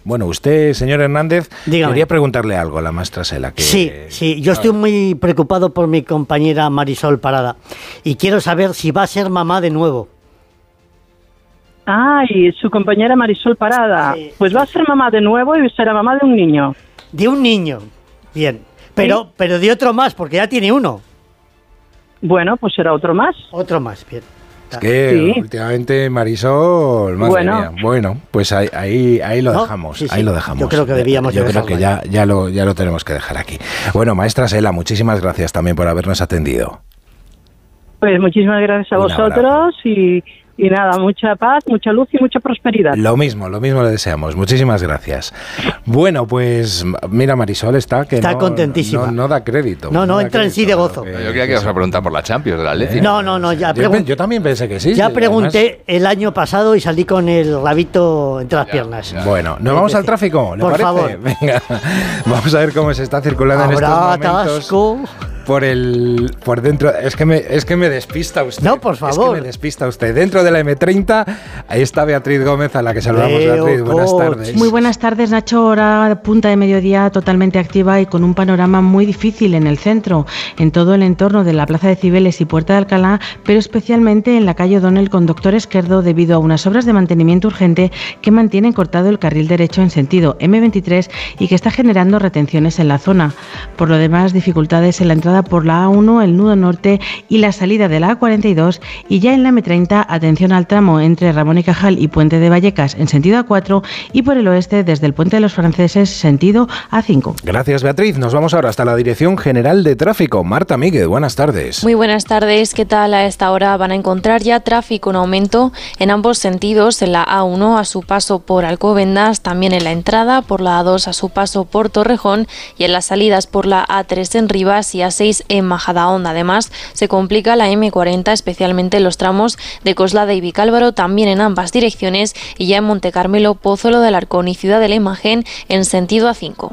Bueno, usted, señor Hernández, Dígame. quería preguntarle algo a la maestra Sela. Sí, yo estoy muy preocupado por mi compañera Marisol Parada y quiero saber si va a ser mamá de nuevo. Ay, su compañera Marisol Parada. Sí. Pues va a ser mamá de nuevo y será mamá de un niño. De un niño, bien, pero de otro más, porque ya tiene uno. Bueno, pues será otro más. Otro más, bien. Es que Sí. últimamente Marisol, madre mía. Bueno, pues ahí lo ¿No? dejamos. Sí, sí. Ahí lo dejamos. Yo creo que debíamos Yo de creo que dejarlo ya lo tenemos que dejar aquí. Bueno, maestra Sela, muchísimas gracias también por habernos atendido. Pues muchísimas gracias a Un vosotros y nada, mucha paz, mucha luz y mucha prosperidad. Lo mismo le deseamos. Muchísimas gracias. Bueno, pues mira, Marisol está contentísima. No da crédito. No, da entra en sí de gozo. Yo creía que ibas a preguntar por la Champions de la Atleti. No, ya Yo también pensé que sí. Ya Además, pregunté el año pasado y salí con el rabito entre las piernas. Bueno, ¿nos vamos al tráfico? ¿Le Por parece? favor. Venga, vamos a ver cómo se está circulando en estos Habrá momentos. atasco. Por dentro, es que me despista usted. No, por favor. Es que me despista usted. Dentro de la M30, ahí está Beatriz Gómez, a la que saludamos. Beatriz, buenas tardes. Muy buenas tardes, Nacho. Hora punta de mediodía totalmente activa y con un panorama muy difícil en el centro, en todo el entorno de la Plaza de Cibeles y Puerta de Alcalá, pero especialmente en la calle O'Donnell con Doctor Esquerdo debido a unas obras de mantenimiento urgente que mantienen cortado el carril derecho en sentido M23 y que está generando retenciones en la zona. Por lo demás, dificultades en la entrada por la A1, el nudo norte y la salida de la A42, y ya en la M30, atención al tramo entre Ramón y Cajal y Puente de Vallecas en sentido A4 y por el oeste desde el Puente de los Franceses sentido A5. Gracias, Beatriz. Nos vamos ahora hasta la Dirección General de Tráfico. Marta Míguez, buenas tardes. Muy buenas tardes. ¿Qué tal? A esta hora van a encontrar ya tráfico en aumento en ambos sentidos, en la A1 a su paso por Alcobendas, también en la entrada por la A2 a su paso por Torrejón y en las salidas por la A3 en Rivas y A6 en Majadahonda. Además, se complica la M40, especialmente en los tramos de Coslada y Vicálvaro, también en ambas direcciones, y ya en Montecarmelo, Pozuelo de Alarcón y Ciudad de la Imagen en sentido A5.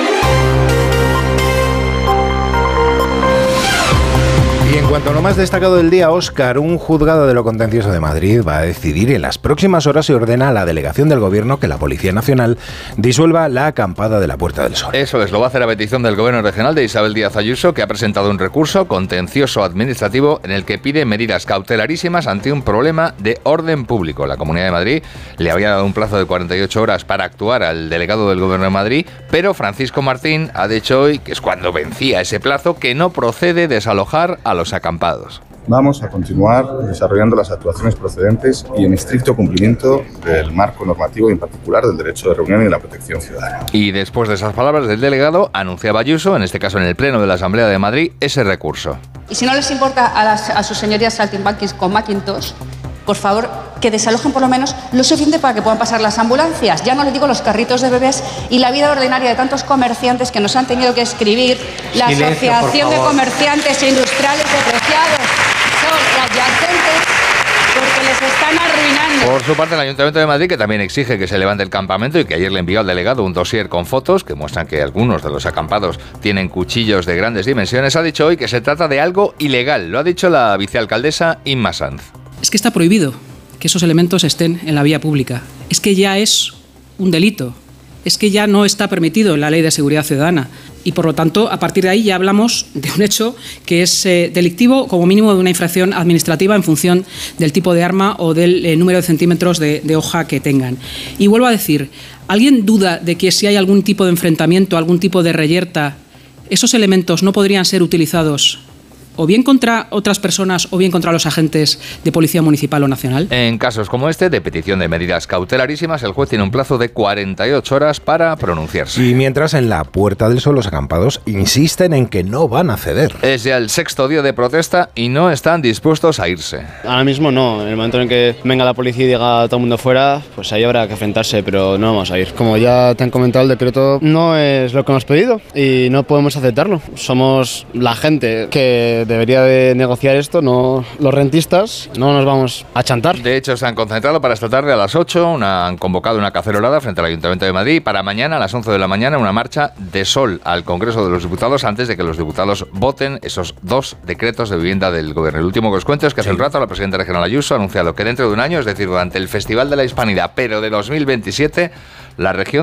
Y en cuanto a lo más destacado del día, Óscar, un juzgado de lo contencioso de Madrid va a decidir en las próximas horas y ordena a la delegación del Gobierno que la Policía Nacional disuelva la acampada de la Puerta del Sol. Eso es, lo va a hacer a petición del Gobierno regional de Isabel Díaz Ayuso, que ha presentado un recurso contencioso administrativo en el que pide medidas cautelarísimas ante un problema de orden público. La Comunidad de Madrid le había dado un plazo de 48 horas para actuar al delegado del Gobierno de Madrid, pero Francisco Martín ha dicho hoy, que es cuando vencía ese plazo, que no procede desalojar a los acampados. Vamos a continuar desarrollando las actuaciones procedentes y en estricto cumplimiento del marco normativo y en particular del derecho de reunión y de la protección ciudadana. Y después de esas palabras del delegado, anunciaba Ayuso, en este caso en el Pleno de la Asamblea de Madrid, ese recurso. Y si no les importa a sus señorías saltimbanquis con Macintosh, por favor, que desalojen por lo menos lo suficiente para que puedan pasar las ambulancias. Ya no les digo los carritos de bebés y la vida ordinaria de tantos comerciantes que nos han tenido que escribir la Asociación de Comerciantes e Industriales Depreciados son adyacentes porque les están arruinando. Por su parte, el Ayuntamiento de Madrid, que también exige que se levante el campamento y que ayer le envió al delegado un dossier con fotos que muestran que algunos de los acampados tienen cuchillos de grandes dimensiones, ha dicho hoy que se trata de algo ilegal. Lo ha dicho la vicealcaldesa Inma Sanz. Es que está prohibido que esos elementos estén en la vía pública. Es que ya es un delito. Es que ya no está permitido en la Ley de Seguridad Ciudadana. Y por lo tanto, a partir de ahí ya hablamos de un hecho que es delictivo, como mínimo de una infracción administrativa en función del tipo de arma o del número de centímetros de hoja que tengan. Y vuelvo a decir, ¿alguien duda de que si hay algún tipo de enfrentamiento, algún tipo de reyerta, esos elementos no podrían ser utilizados o bien contra otras personas o bien contra los agentes de Policía Municipal o Nacional? En casos como este, de petición de medidas cautelarísimas, el juez tiene un plazo de 48 horas para pronunciarse. Y mientras en la Puerta del Sol los acampados insisten en que no van a ceder. Es ya el 6º día de protesta y no están dispuestos a irse. Ahora mismo no, en el momento en el que venga la policía y diga a todo el mundo fuera, pues ahí habrá que enfrentarse, pero no vamos a ir. Como ya te han comentado, el decreto no es lo que hemos pedido y no podemos aceptarlo. Somos la gente que debería de negociar esto, no los rentistas, no nos vamos a chantar. De hecho, se han concentrado para esta tarde a las 8, han convocado una cacerolada frente al Ayuntamiento de Madrid, y para mañana a las 11 de la mañana una marcha de sol al Congreso de los Diputados antes de que los diputados voten esos 2 decretos de vivienda del Gobierno. El último que os cuento es que hace un rato la presidenta regional Ayuso ha anunciado que dentro de un año, es decir, durante el Festival de la Hispanidad, pero de 2027, la región